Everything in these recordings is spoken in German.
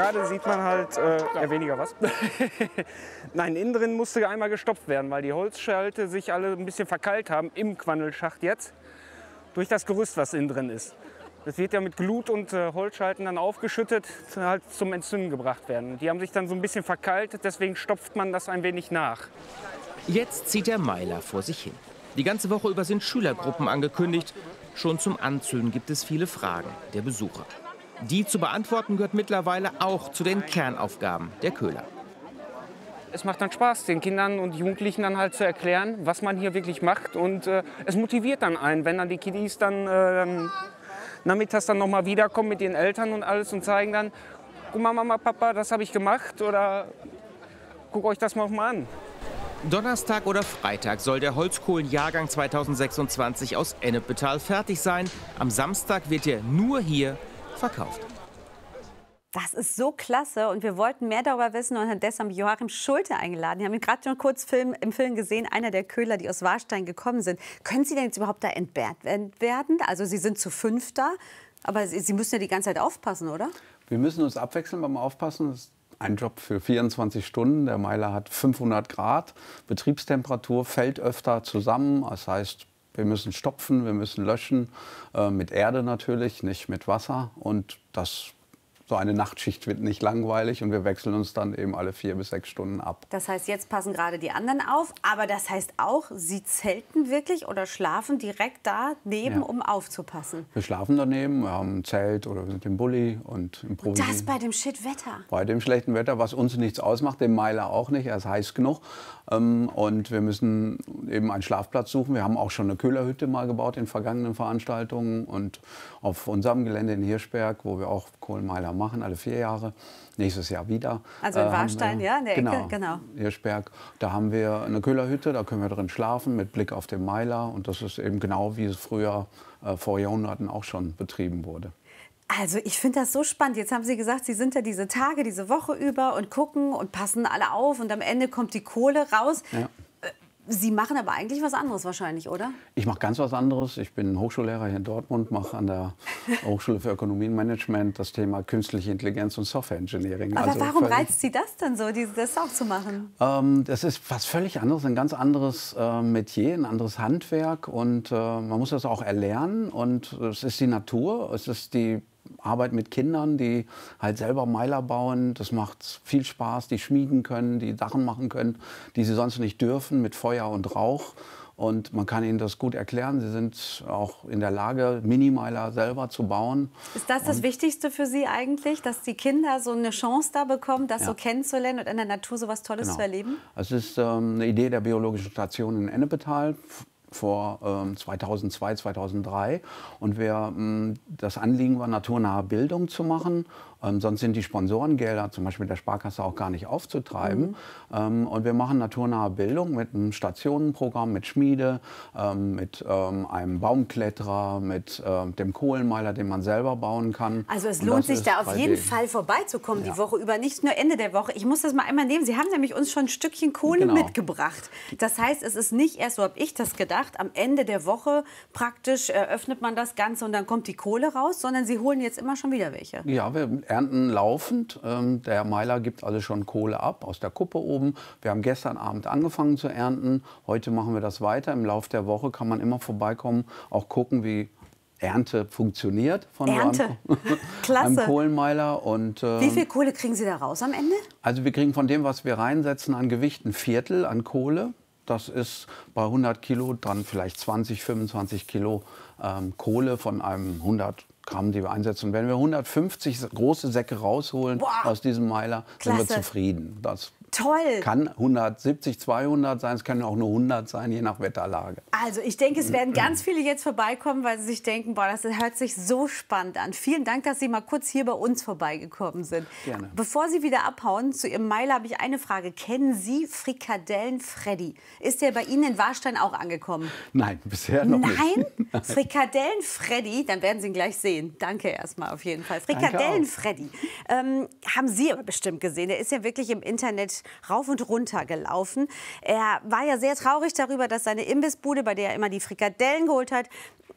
gerade sieht man halt eher weniger was. Nein, innen drin musste einmal gestopft werden, weil die Holzschelte sich alle ein bisschen verkeilt haben im Quandelschacht jetzt. Durch das Gerüst, was innen drin ist. Das wird ja mit Glut und Holzschalten dann aufgeschüttet, halt zum Entzünden gebracht werden. Die haben sich dann so ein bisschen verkeilt, deswegen stopft man das ein wenig nach. Jetzt zieht der Meiler vor sich hin. Die ganze Woche über sind Schülergruppen angekündigt. Schon zum Anzünden gibt es viele Fragen der Besucher. Die zu beantworten gehört mittlerweile auch zu den Kernaufgaben der Köhler. Es macht dann Spaß, den Kindern und Jugendlichen dann halt zu erklären, was man hier wirklich macht. Und es motiviert dann einen, wenn dann die Kiddies dann nachmittags dann noch mal wiederkommen mit den Eltern und alles und zeigen dann, guck mal Mama, Papa, das habe ich gemacht oder guckt euch das mal an. Donnerstag oder Freitag soll der Holzkohlenjahrgang 2026 aus Ennepetal fertig sein. Am Samstag wird er nur hier verkauft. Das ist so klasse und wir wollten mehr darüber wissen und haben deshalb Joachim Schulte eingeladen. Wir haben ihn gerade schon kurz im Film gesehen, einer der Köhler, die aus Warstein gekommen sind. Können Sie denn jetzt überhaupt da entbehrt werden? Also Sie sind zu 5 da, aber Sie müssen ja die ganze Zeit aufpassen, oder? Wir müssen uns abwechseln beim Aufpassen. Das ist ein Job für 24 Stunden. Der Meiler hat 500 Grad Betriebstemperatur, fällt öfter zusammen. Das heißt, wir müssen stopfen, wir müssen löschen, mit Erde natürlich, nicht mit Wasser. Und so eine Nachtschicht wird nicht langweilig und wir wechseln uns dann eben alle 4 bis 6 Stunden ab. Das heißt, jetzt passen gerade die anderen auf, aber das heißt auch, Sie zelten wirklich oder schlafen direkt daneben, ja, um aufzupassen? Wir schlafen daneben, wir haben ein Zelt oder wir sind im Bulli und improvisieren. Und das bei dem Shit-Wetter? Bei dem schlechten Wetter, was uns nichts ausmacht, dem Meiler auch nicht, er ist heiß genug. Und wir müssen eben einen Schlafplatz suchen. Wir haben auch schon eine Köhlerhütte mal gebaut in vergangenen Veranstaltungen und auf unserem Gelände in Hirschberg, wo wir auch Kohlenmeiler machen, alle 4 Jahre, nächstes Jahr wieder. Also in Warstein, ja, in der Ecke, genau. Hirschberg, da haben wir eine Köhlerhütte, da können wir drin schlafen mit Blick auf den Meiler und das ist eben genau, wie es früher vor Jahrhunderten auch schon betrieben wurde. Also ich finde das so spannend. Jetzt haben Sie gesagt, Sie sind ja diese Tage, diese Woche über und gucken und passen alle auf und am Ende kommt die Kohle raus. Ja. Sie machen aber eigentlich was anderes wahrscheinlich, oder? Ich mache ganz was anderes. Ich bin Hochschullehrer hier in Dortmund, mache an der Hochschule für Ökonomie und Management das Thema künstliche Intelligenz und Software Engineering. Aber also warum reizt Sie das denn so, das auch zu machen? Das ist was völlig anderes, ein ganz anderes Metier, ein anderes Handwerk und man muss das auch erlernen und es ist die Natur, es ist die Arbeit mit Kindern, die halt selber Meiler bauen. Das macht viel Spaß, die schmieden können, die Sachen machen können, die sie sonst nicht dürfen, mit Feuer und Rauch. Und man kann ihnen das gut erklären. Sie sind auch in der Lage, Minimeiler selber zu bauen. Ist das das Wichtigste für Sie eigentlich, dass die Kinder so eine Chance da bekommen, das so kennenzulernen und in der Natur so was Tolles zu erleben? Es ist eine Idee der Biologischen Station in Ennepetal vor 2002, 2003 und das Anliegen war, naturnahe Bildung zu machen. Sonst sind die Sponsorengelder, zum Beispiel der Sparkasse, auch gar nicht aufzutreiben. Und wir machen naturnahe Bildung mit einem Stationenprogramm, mit Schmiede, mit einem Baumkletterer, mit dem Kohlenmeiler, den man selber bauen kann. Also es lohnt sich da auf jeden Fall vorbeizukommen, die Woche über, nicht nur Ende der Woche. Ich muss das mal einmal nehmen. Sie haben nämlich uns schon ein Stückchen Kohle mitgebracht. Das heißt, es ist nicht erst, so habe ich das gedacht, am Ende der Woche praktisch eröffnet man das Ganze und dann kommt die Kohle raus, sondern Sie holen jetzt immer schon wieder welche. Ja, wir ernten laufend. Der Meiler gibt also schon Kohle ab aus der Kuppe oben. Wir haben gestern Abend angefangen zu ernten. Heute machen wir das weiter. Im Laufe der Woche kann man immer vorbeikommen, auch gucken, wie Ernte funktioniert von einem Kohlenmeiler. Und, wie viel Kohle kriegen Sie da raus am Ende? Also wir kriegen von dem, was wir reinsetzen an Gewicht, ein Viertel an Kohle. Das ist bei 100 Kilo dann vielleicht 20, 25 Kilo Kohle von einem 100 Gramm, die wir einsetzen. Wenn wir 150 große Säcke rausholen aus diesem Meiler, sind wir zufrieden. Das kann 170, 200 sein, es können auch nur 100 sein, je nach Wetterlage. Also ich denke, es werden ganz viele jetzt vorbeikommen, weil sie sich denken, boah, das hört sich so spannend an. Vielen Dank, dass Sie mal kurz hier bei uns vorbeigekommen sind. Gerne. Bevor Sie wieder abhauen, zu Ihrem Meiler habe ich eine Frage. Kennen Sie Frikadellen Freddy? Ist der bei Ihnen in Warstein auch angekommen? Nein, bisher noch nicht. Nein? Frikadellen Freddy, dann werden Sie ihn gleich sehen. Danke erstmal auf jeden Fall. Frikadellen Freddy. Haben Sie aber bestimmt gesehen. Der ist ja wirklich im Internet rauf und runter gelaufen. Er war ja sehr traurig darüber, dass seine Imbissbude, bei der er immer die Frikadellen geholt hat,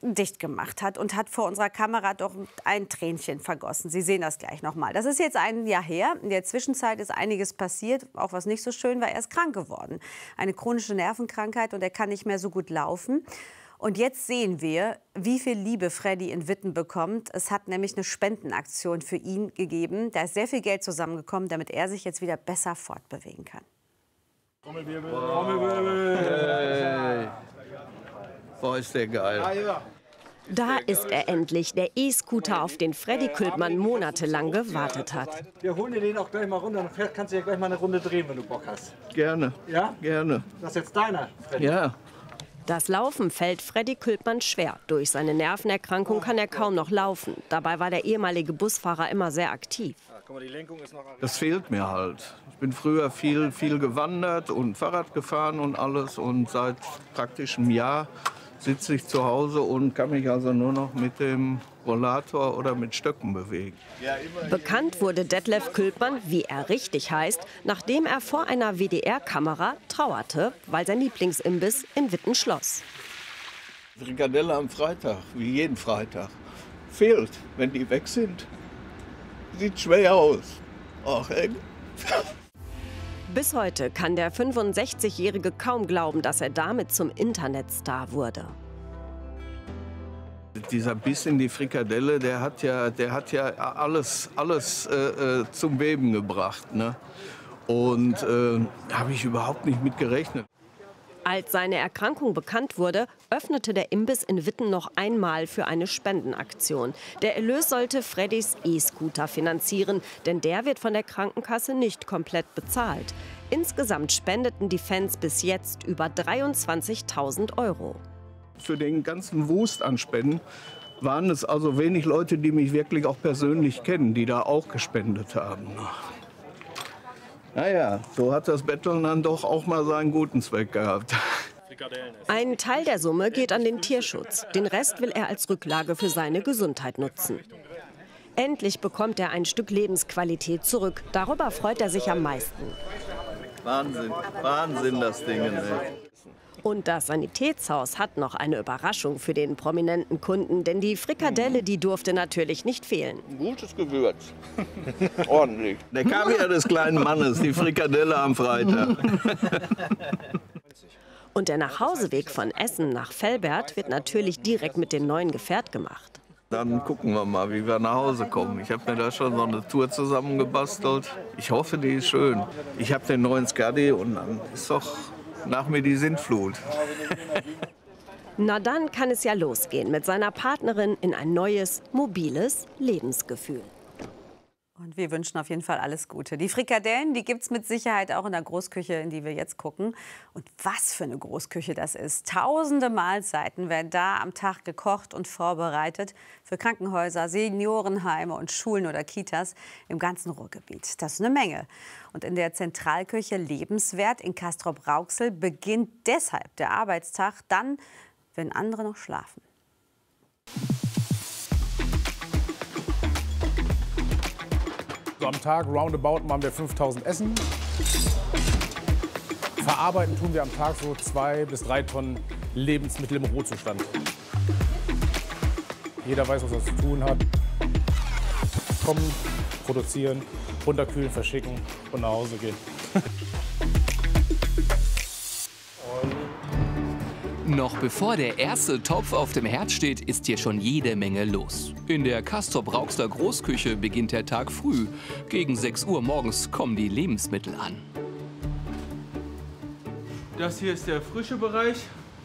dicht gemacht hat und hat vor unserer Kamera doch ein Tränchen vergossen. Sie sehen das gleich noch mal. Das ist jetzt ein Jahr her. In der Zwischenzeit ist einiges passiert, auch was nicht so schön war. Er ist krank geworden. Eine chronische Nervenkrankheit und er kann nicht mehr so gut laufen. Und jetzt sehen wir, wie viel Liebe Freddy in Witten bekommt. Es hat nämlich eine Spendenaktion für ihn gegeben. Da ist sehr viel Geld zusammengekommen, damit er sich jetzt wieder besser fortbewegen kann. Trommelwirbel, Trommelwirbel. Boah, ist der geil. Da ist er endlich, der E-Scooter, auf den Freddy Külpmann monatelang gewartet hat. Wir holen dir den auch gleich mal runter. Dann kannst du ja gleich mal eine Runde drehen, wenn du Bock hast. Gerne. Ja? Gerne. Das ist jetzt deiner, Freddy. Ja. Das Laufen fällt Freddy Külpmann schwer. Durch seine Nervenerkrankung kann er kaum noch laufen. Dabei war der ehemalige Busfahrer immer sehr aktiv. Das fehlt mir halt. Ich bin früher viel gewandert und Fahrrad gefahren und alles. Und seit praktisch einem Jahr sitze ich zu Hause und kann mich also nur noch mit dem Rollator oder mit Stöcken bewegen. Bekannt wurde Detlef Külpmann, wie er richtig heißt, nachdem er vor einer WDR-Kamera trauerte, weil sein Lieblingsimbiss in Witten schloss. Frikadelle am Freitag, wie jeden Freitag. Fehlt, wenn die weg sind. Sieht schwer aus. Ach, eng. Bis heute kann der 65-Jährige kaum glauben, dass er damit zum Internetstar wurde. Dieser Biss in die Frikadelle, der hat ja alles zum Beben gebracht. Ne? Und habe ich überhaupt nicht mit gerechnet. Als seine Erkrankung bekannt wurde, öffnete der Imbiss in Witten noch einmal für eine Spendenaktion. Der Erlös sollte Freddys E-Scooter finanzieren, denn der wird von der Krankenkasse nicht komplett bezahlt. Insgesamt spendeten die Fans bis jetzt über 23.000 €. Für den ganzen Wust an Spenden waren es also wenig Leute, die mich wirklich auch persönlich kennen, die da auch gespendet haben. Naja, so hat das Betteln dann doch auch mal seinen guten Zweck gehabt. Ein Teil der Summe geht an den Tierschutz. Den Rest will er als Rücklage für seine Gesundheit nutzen. Endlich bekommt er ein Stück Lebensqualität zurück. Darüber freut er sich am meisten. Wahnsinn, Wahnsinn das Ding. Ey. Und das Sanitätshaus hat noch eine Überraschung für den prominenten Kunden, denn die Frikadelle, die durfte natürlich nicht fehlen. Ein gutes Gewürz. Ordentlich. Der Kaviar des kleinen Mannes, die Frikadelle am Freitag. Und der Nachhauseweg von Essen nach Velbert wird natürlich direkt mit dem neuen Gefährt gemacht. Dann gucken wir mal, wie wir nach Hause kommen. Ich habe mir da schon so eine Tour zusammengebastelt. Ich hoffe, die ist schön. Ich habe den neuen Skadi und dann ist doch nach mir die Sintflut. Na dann kann es ja losgehen mit seiner Partnerin in ein neues, mobiles Lebensgefühl. Und wir wünschen auf jeden Fall alles Gute. Die Frikadellen, die gibt es mit Sicherheit auch in der Großküche, in die wir jetzt gucken. Und was für eine Großküche das ist. Tausende Mahlzeiten werden da am Tag gekocht und vorbereitet. Für Krankenhäuser, Seniorenheime und Schulen oder Kitas im ganzen Ruhrgebiet. Das ist eine Menge. Und in der Zentralküche Lebenswert in Castrop-Rauxel beginnt deshalb der Arbeitstag dann, wenn andere noch schlafen. So am Tag roundabout machen wir 5000 Essen. Verarbeiten tun wir am Tag so 2 bis 3 Tonnen Lebensmittel im Rohzustand. Jeder weiß, was er zu tun hat. Kommen, produzieren, runterkühlen, verschicken und nach Hause gehen. Noch bevor der erste Topf auf dem Herd steht, ist hier schon jede Menge los. In der Castrop-Rauxler Großküche beginnt der Tag früh. Gegen 6 Uhr morgens kommen die Lebensmittel an. Das hier ist der frische Bereich.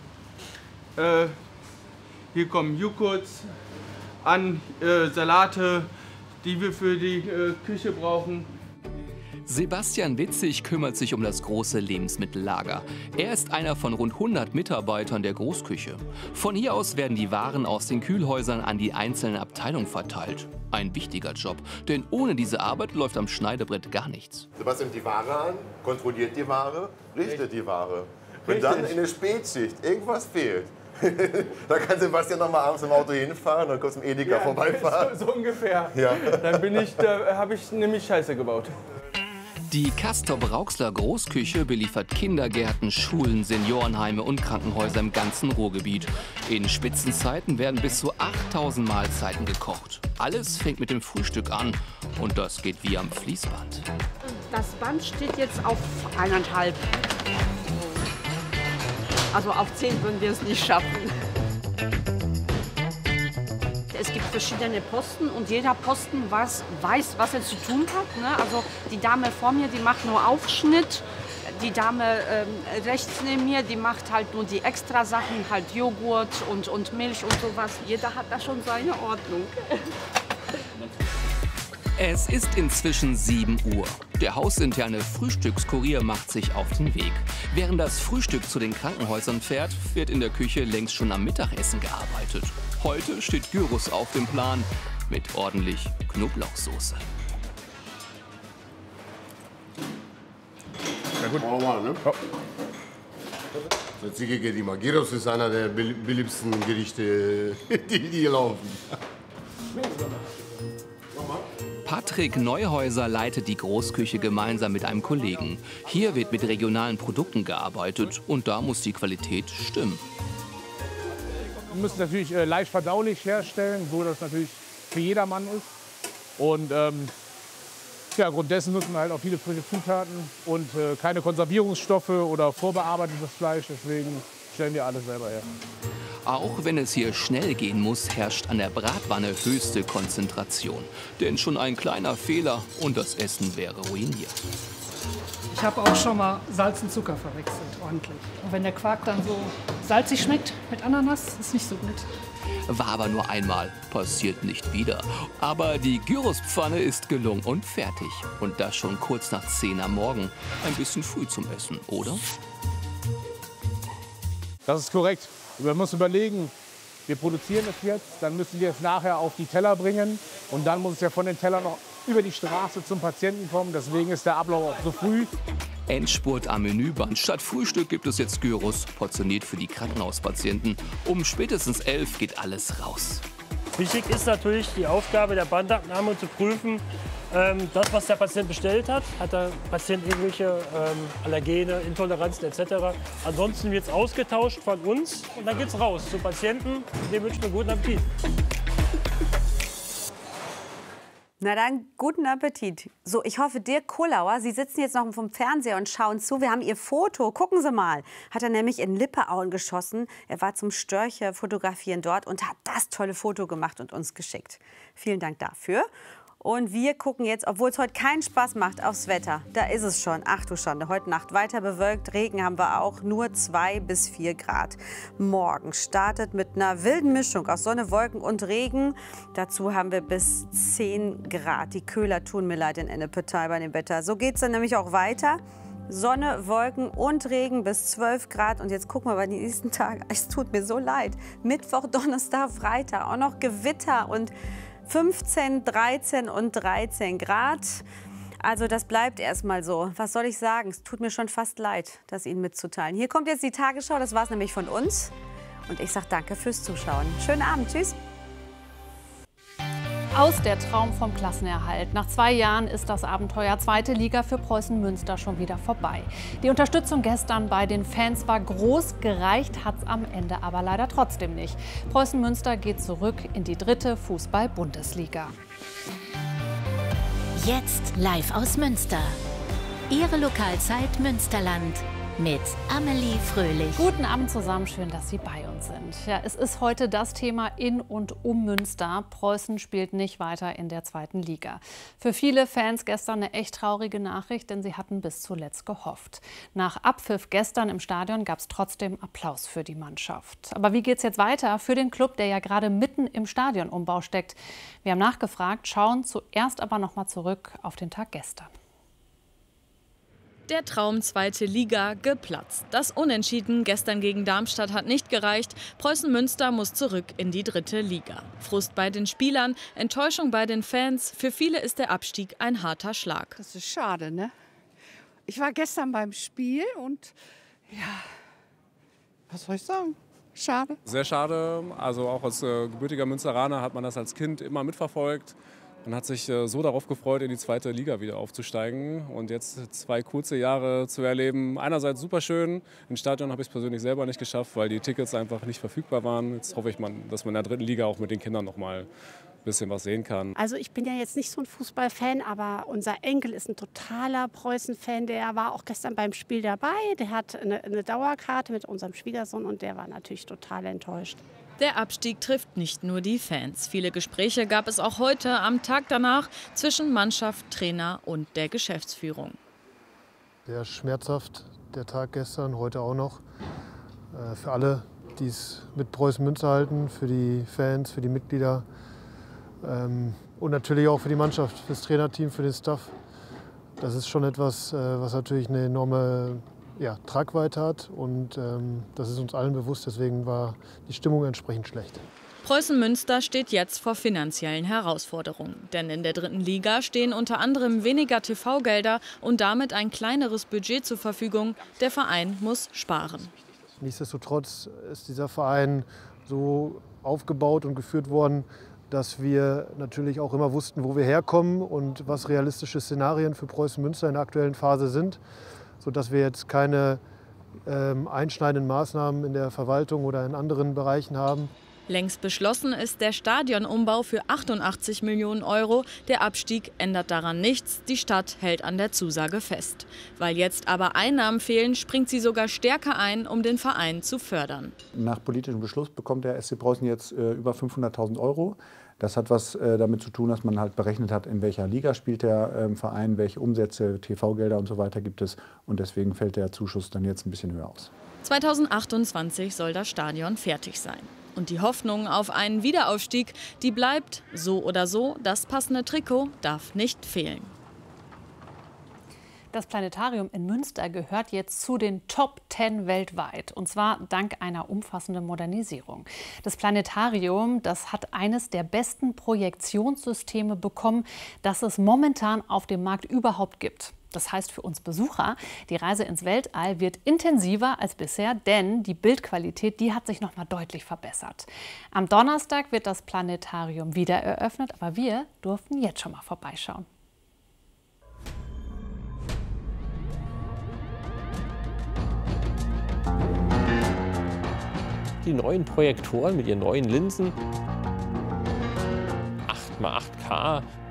Hier kommen Joghurts an, Salate, die wir für die Küche brauchen. Sebastian Witzig kümmert sich um das große Lebensmittellager. Er ist einer von rund 100 Mitarbeitern der Großküche. Von hier aus werden die Waren aus den Kühlhäusern an die einzelnen Abteilungen verteilt. Ein wichtiger Job, denn ohne diese Arbeit läuft am Schneidebrett gar nichts. Sebastian nimmt die Ware an, kontrolliert die Ware, richtet die Ware. Wenn dann in der Spätschicht irgendwas fehlt, da kann Sebastian noch mal abends im Auto hinfahren und kurz im Edeka vorbeifahren. So ungefähr. Ja. Dann habe ich nämlich Scheiße gebaut. Die Castorp-Rauxler Großküche beliefert Kindergärten, Schulen, Seniorenheime und Krankenhäuser im ganzen Ruhrgebiet. In Spitzenzeiten werden bis zu 8000 Mahlzeiten gekocht. Alles fängt mit dem Frühstück an und das geht wie am Fließband. Das Band steht jetzt auf 1,5. Also auf 10 würden wir es nicht schaffen. Es gibt verschiedene Posten und jeder Posten weiß, was er zu tun hat. Ne? Also die Dame vor mir, die macht nur Aufschnitt. Die Dame rechts neben mir, die macht halt nur die extra Sachen, halt Joghurt und Milch und sowas. Jeder hat da schon seine Ordnung. Es ist inzwischen 7 Uhr. Der hausinterne Frühstückskurier macht sich auf den Weg. Während das Frühstück zu den Krankenhäusern fährt, wird in der Küche längst schon am Mittagessen gearbeitet. Heute steht Gyros auf dem Plan mit ordentlich Knoblauchsoße. Ja gut. Machen wir mal, ne? Ja. Das Zigegedima. Gyros ist einer der beliebtesten Gerichte, die hier laufen. Patrick Neuhäuser leitet die Großküche gemeinsam mit einem Kollegen. Hier wird mit regionalen Produkten gearbeitet und da muss die Qualität stimmen. Wir müssen natürlich leicht verdaulich herstellen, so dass es natürlich für jedermann ist. Und ja, aufgrund dessen nutzen wir halt auch viele frische Zutaten und keine Konservierungsstoffe oder vorbearbeitetes Fleisch. Deswegen stellen wir alles selber her. Auch wenn es hier schnell gehen muss, herrscht an der Bratwanne höchste Konzentration. Denn schon ein kleiner Fehler und das Essen wäre ruiniert. Ich habe auch schon mal Salz und Zucker verwechselt, ordentlich. Und wenn der Quark dann so salzig schmeckt mit Ananas, ist nicht so gut. War aber nur einmal, passiert nicht wieder. Aber die Gyrospfanne ist gelungen und fertig. Und das schon kurz nach 10 am Morgen. Ein bisschen früh zum Essen, oder? Das ist korrekt. Man muss überlegen, wir produzieren es jetzt, dann müssen wir es nachher auf die Teller bringen. Und dann muss es ja von den Tellern noch über die Straße zum Patienten kommen. Deswegen ist der Ablauf auch so früh. Endspurt am Menüband. Statt Frühstück gibt es jetzt Gyros, portioniert für die Krankenhauspatienten. Um spätestens 11 geht alles raus. Wichtig ist natürlich die Aufgabe der Bandabnahme zu prüfen, das, was der Patient bestellt hat. Hat der Patient irgendwelche Allergene, Intoleranzen etc. Ansonsten wird es ausgetauscht von uns und dann geht es raus zum Patienten. Dem wünsche ich einen guten Appetit. Na dann, guten Appetit. So, ich hoffe, Dirk Kollauer, Sie sitzen jetzt noch vom Fernseher und schauen zu. Wir haben Ihr Foto. Gucken Sie mal. Hat er nämlich in Lippeauen geschossen. Er war zum Störche fotografieren dort und hat das tolle Foto gemacht und uns geschickt. Vielen Dank dafür. Und wir gucken jetzt, obwohl es heute keinen Spaß macht, aufs Wetter. Da ist es schon. Ach du Schande. Heute Nacht weiter bewölkt. Regen haben wir auch. Nur 2 bis 4 Grad. Morgen startet mit einer wilden Mischung aus Sonne, Wolken und Regen. Dazu haben wir bis 10 Grad. Die Köhler tun mir leid in Ennepetal bei dem Wetter. So geht es dann nämlich auch weiter. Sonne, Wolken und Regen bis 12 Grad. Und jetzt gucken wir bei den nächsten Tagen. Es tut mir so leid. Mittwoch, Donnerstag, Freitag. Auch noch Gewitter und 15, 13 und 13 Grad. Also das bleibt erstmal so. Was soll ich sagen? Es tut mir schon fast leid, das Ihnen mitzuteilen. Hier kommt jetzt die Tagesschau. Das war es nämlich von uns. Und ich sage danke fürs Zuschauen. Schönen Abend. Tschüss. Aus der Traum vom Klassenerhalt. Nach 2 Jahren ist das Abenteuer 2. Liga für Preußen Münster schon wieder vorbei. Die Unterstützung gestern bei den Fans war groß, gereicht hat es am Ende aber leider trotzdem nicht. Preußen Münster geht zurück in die 3. Fußball-Bundesliga. Jetzt live aus Münster. Ihre Lokalzeit Münsterland. Mit Amelie Fröhlich. Guten Abend zusammen, schön, dass Sie bei uns sind. Ja, es ist heute das Thema in und um Münster. Preußen spielt nicht weiter in der 2. Liga. Für viele Fans gestern eine echt traurige Nachricht, denn sie hatten bis zuletzt gehofft. Nach Abpfiff gestern im Stadion gab es trotzdem Applaus für die Mannschaft. Aber wie geht es jetzt weiter für den Club, der ja gerade mitten im Stadionumbau steckt? Wir haben nachgefragt, schauen zuerst aber noch mal zurück auf den Tag gestern. Der Traum 2. Liga geplatzt. Das Unentschieden gestern gegen Darmstadt hat nicht gereicht. Preußen Münster muss zurück in die 3. Liga. Frust bei den Spielern, Enttäuschung bei den Fans. Für viele ist der Abstieg ein harter Schlag. Das ist schade, ne? Ich war gestern beim Spiel und ja, was soll ich sagen? Schade. Sehr schade. Also auch als gebürtiger Münsteraner hat man das als Kind immer mitverfolgt. Man hat sich so darauf gefreut, in die 2. Liga wieder aufzusteigen und jetzt 2 kurze Jahre zu erleben. Einerseits super schön, ins Stadion habe ich es persönlich selber nicht geschafft, weil die Tickets einfach nicht verfügbar waren. Jetzt hoffe ich, dass man in der 3. Liga auch mit den Kindern noch mal ein bisschen was sehen kann. Also ich bin ja jetzt nicht so ein Fußballfan, aber unser Enkel ist ein totaler Preußen-Fan. Der war auch gestern beim Spiel dabei. Der hat eine Dauerkarte mit unserem Schwiegersohn und der war natürlich total enttäuscht. Der Abstieg trifft nicht nur die Fans. Viele Gespräche gab es auch heute am Tag danach zwischen Mannschaft, Trainer und der Geschäftsführung. Sehr schmerzhaft, der Tag gestern, heute auch noch. Für alle, die es mit Preußen Münster halten, für die Fans, für die Mitglieder und natürlich auch für die Mannschaft, für das Trainerteam, für den Staff. Das ist schon etwas, was natürlich eine enorme Tragweite hat und das ist uns allen bewusst, deswegen war die Stimmung entsprechend schlecht. Preußen Münster steht jetzt vor finanziellen Herausforderungen. Denn in der 3. Liga stehen unter anderem weniger TV-Gelder und damit ein kleineres Budget zur Verfügung. Der Verein muss sparen. Nichtsdestotrotz ist dieser Verein so aufgebaut und geführt worden, dass wir natürlich auch immer wussten, wo wir herkommen und was realistische Szenarien für Preußen Münster in der aktuellen Phase sind, sodass wir jetzt keine einschneidenden Maßnahmen in der Verwaltung oder in anderen Bereichen haben. Längst beschlossen ist der Stadionumbau für 88 Millionen €. Der Abstieg ändert daran nichts. Die Stadt hält an der Zusage fest. Weil jetzt aber Einnahmen fehlen, springt sie sogar stärker ein, um den Verein zu fördern. Nach politischem Beschluss bekommt der SC Preußen jetzt über 500.000 €. Das hat was damit zu tun, dass man halt berechnet hat, in welcher Liga spielt der Verein, welche Umsätze, TV-Gelder und so weiter gibt es. Und deswegen fällt der Zuschuss dann jetzt ein bisschen höher aus. 2028 soll das Stadion fertig sein. Und die Hoffnung auf einen Wiederaufstieg, die bleibt so oder so. Das passende Trikot darf nicht fehlen. Das Planetarium in Münster gehört jetzt zu den Top 10 weltweit. Und zwar dank einer umfassenden Modernisierung. Das Planetarium, das hat eines der besten Projektionssysteme bekommen, das es momentan auf dem Markt überhaupt gibt. Das heißt für uns Besucher, die Reise ins Weltall wird intensiver als bisher, denn die Bildqualität, die hat sich noch mal deutlich verbessert. Am Donnerstag wird das Planetarium wieder eröffnet, aber wir durften jetzt schon mal vorbeischauen. Die neuen Projektoren mit ihren neuen Linsen, 8x8K,